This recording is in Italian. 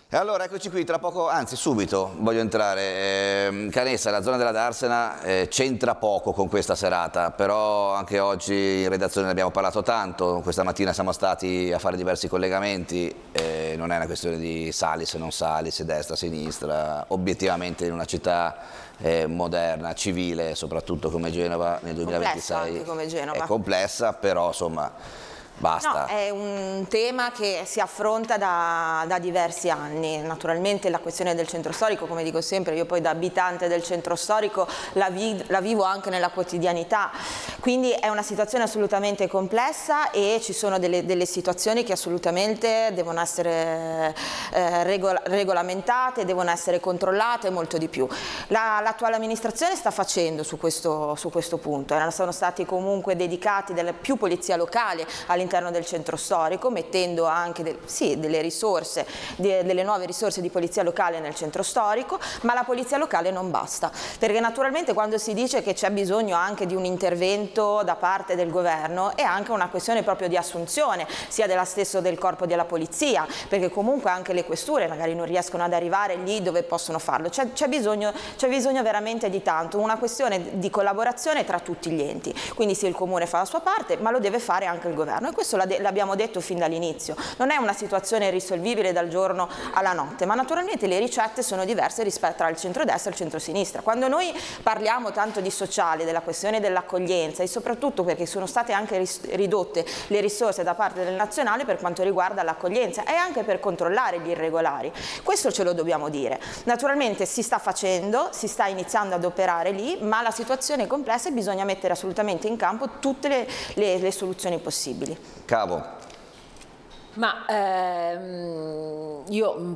E allora eccoci qui, tra poco, anzi subito voglio entrare. Canessa, la zona della Darsena c'entra poco con questa serata, però anche oggi in redazione ne abbiamo parlato tanto, questa mattina siamo stati a fare diversi collegamenti, non è una questione di sali se non sali, se destra, sinistra, obiettivamente in una città moderna, civile, soprattutto come Genova nel 2026 anche come Genova. È complessa, però insomma... Basta. No, è un tema che si affronta da diversi anni. Naturalmente la questione del centro storico, come dico sempre, io poi da abitante del centro storico la vivo anche nella quotidianità, quindi è una situazione assolutamente complessa e ci sono delle situazioni che assolutamente devono essere regolamentate, devono essere controllate e molto di più. L'attuale amministrazione sta facendo su questo punto, sono stati comunque dedicati più polizia locale all'interno del centro storico, mettendo anche delle risorse, delle nuove risorse di polizia locale nel centro storico, ma la polizia locale non basta, perché naturalmente quando si dice che c'è bisogno anche di un intervento da parte del governo è anche una questione proprio di assunzione, sia della stesso del corpo della polizia, perché comunque anche le questure magari non riescono ad arrivare lì dove possono farlo, c'è bisogno veramente di tanto, una questione di collaborazione tra tutti gli enti, quindi sì, il comune fa la sua parte, ma lo deve fare anche il governo. Questo l'abbiamo detto fin dall'inizio, non è una situazione risolvibile dal giorno alla notte, ma naturalmente le ricette sono diverse rispetto al centrodestra e al centrosinistra. Quando noi parliamo tanto di sociale, della questione dell'accoglienza e soprattutto perché sono state anche ridotte le risorse da parte del nazionale per quanto riguarda l'accoglienza e anche per controllare gli irregolari, questo ce lo dobbiamo dire. Naturalmente si sta facendo, si sta iniziando ad operare lì, ma la situazione è complessa e bisogna mettere assolutamente in campo tutte le soluzioni possibili. Cavo. Ma io